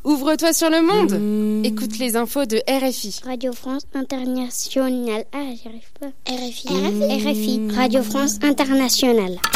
Ouvre-toi sur le monde. Écoute les infos de RFI. Radio France Internationale. Ah, j'y arrive pas. RFI. RFI. Radio France Internationale.